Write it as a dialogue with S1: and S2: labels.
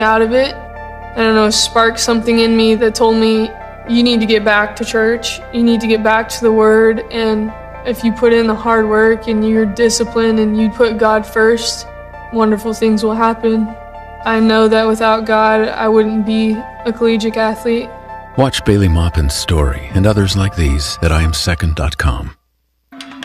S1: out of it. I don't know, sparked something in me that told me, you need to get back to church. You need to get back to the Word. And if you put in the hard work and you're disciplined and you put God first, wonderful things will happen. I know that without God, I wouldn't be a collegiate athlete.
S2: Watch Bailey Maupin's story and others like these at IamSecond.com.